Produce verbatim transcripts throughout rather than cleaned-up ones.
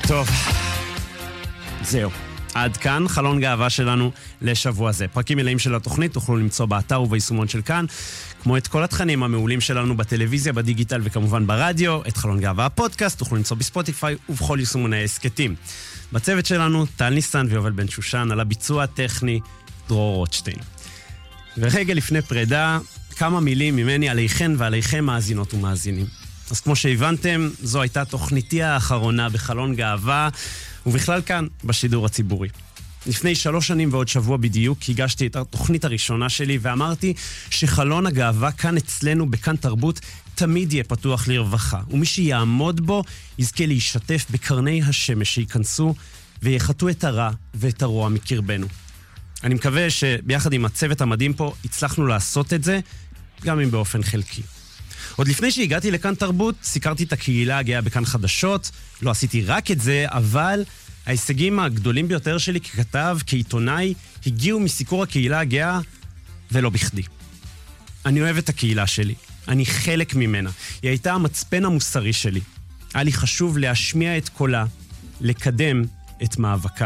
טוב, זהו. עד כאן חלון גאווה שלנו לשבוע זה. פרקים מלאים של התוכנית תוכלו למצוא באתר וביישומון של כאן, כמו את כל התכנים המעולים שלנו בטלוויזיה, בדיגיטל וכמובן ברדיו. את חלון גאווה הפודקאסט תוכלו למצוא בספוטיפיי ובכל יישומוני העסקתים. בצוות שלנו טל ניסן ויובל בן שושן, על הביצוע הטכני דרור רוטשטיין. ורגע לפני פרידה, כמה מילים ממני עליכן ועליכם מאזינות ומאזינים. אז כמו שהבנתם, זו הייתה תוכניתי האחרונה בחלון גאווה, ובכלל כאן, בשידור הציבורי. לפני שלוש שנים ועוד שבוע בדיוק, הגשתי את התוכנית הראשונה שלי, ואמרתי שחלון הגאווה כאן אצלנו, בכאן תרבות, תמיד יהיה פתוח לרווחה, ומי שיעמוד בו, יזכה להישתף בקרני השמש שיכנסו, ויחתו את הרע ואת הרוע מקרבנו. אני מקווה שביחד עם הצוות המדהים פה, הצלחנו לעשות את זה, גם אם באופן חלקי. עוד לפני שהגעתי לכאן תרבות, סיקרתי את הקהילה הגאה בכאן חדשות, לא עשיתי רק את זה, אבל ההישגים הגדולים ביותר שלי ככתב, כעיתונאי, הגיעו מסיקור הקהילה הגאה, ולא בכדי. אני אוהב את הקהילה שלי, אני חלק ממנה, היא הייתה המצפן המוסרי שלי. היה לי חשוב להשמיע את קולה, לקדם את מאבקה.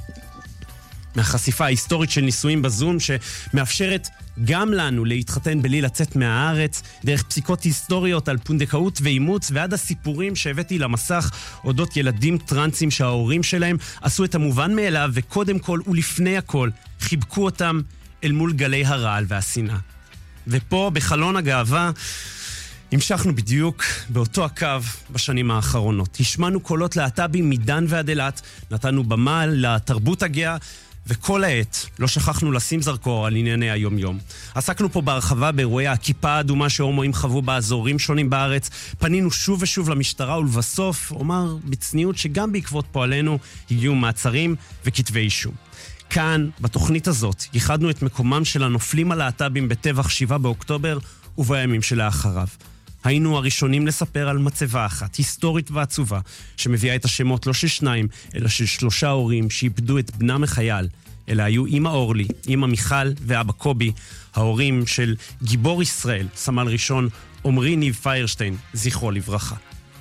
מהחשיפה ההיסטורית של נישואים בזום, שמאפשרת גם לנו להתחתן בלי לצאת מהארץ, דרך פסיקות היסטוריות על פונדקאות ואימוץ, ועד הסיפורים שהבאתי למסך אודות ילדים טרנסים שההורים שלהם עשו את המובן מאליו, וקודם כל ולפני הכל חיבקו אותם אל מול גלי הרעל והשנאה. ופה בחלון הגאווה המשכנו בדיוק באותו הקו בשנים האחרונות. השמענו קולות להט"בים מדן ועד אילת, נתנו במה לתרבות הגאה, וכל העת לא שכחנו לשים זרקור על ענייני היום-יום. עסקנו פה בהרחבה באירועי הכיפה האדומה שהומואים חוו באזורים שונים בארץ, פנינו שוב ושוב למשטרה, ולבסוף אומר בצניעות שגם בעקבות פועלנו הגיעו מעצרים וכתבי אישום. כאן, בתוכנית הזאת, ייחדנו את מקומם של הנופלים הלהט"בים בטבח שבעה באוקטובר ובימים שלאחריו. היינו הראשונים לספר על מצבה אחת, היסטורית ועצובה, שמביאה את השמות לא של שניים, אלא של שלושה הורים שאיבדו את בנם החייל. אלה היו אמא אורלי, אמא מיכל ואבא קובי, ההורים של גיבור ישראל, סמל ראשון עומרי ניב פיירשטיין, זכרו לברכה.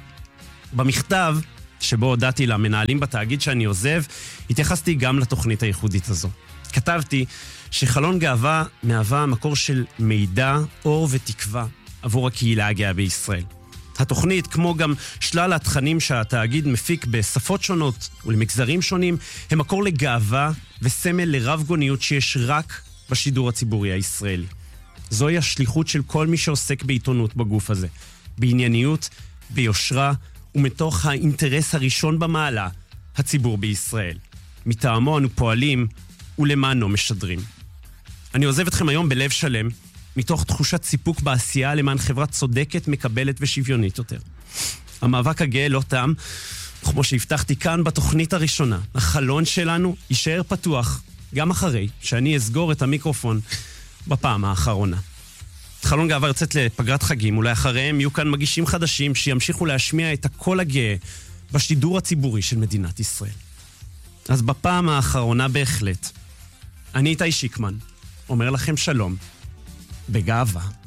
במכתב שבו הודעתי למנהלים בתאגיד שאני עוזב, התייחסתי גם לתוכנית הייחודית הזו. כתבתי שחלון גאווה מהווה מקור של מידע, אור ותקווה, עבור הקהילה הגאה בישראל. התוכנית, כמו גם שלל התכנים שהתאגיד מפיק בשפות שונות ולמגזרים שונים, הם מקור לגאווה וסמל לרב גוניות שיש רק בשידור הציבורי הישראלי. זוהי השליחות של כל מי שעוסק בעיתונות בגוף הזה, בענייניות, ביושרה ומתוך האינטרס הראשון במעלה, הציבור בישראל. מטעמו אנו פועלים ולמענו משדרים. אני עוזב אתכם היום בלב שלם, מתוך תחושת סיפוק בעשייה למען חברה צודקת, מקבלת ושוויונית יותר. המאבק הגאה לא תם, כמו שהבטחתי כאן בתוכנית הראשונה. החלון שלנו יישאר פתוח, גם אחרי שאני אסגור את המיקרופון בפעם האחרונה. חלון גאווה יוצאת לפגרת חגים, אולי אחריהם יהיו כאן מגישים חדשים שימשיכו להשמיע את הקול הגאה בשידור הציבורי של מדינת ישראל. אז בפעם האחרונה בהחלט, אני איתי שיקמן, אומר לכם שלום, בגאווה.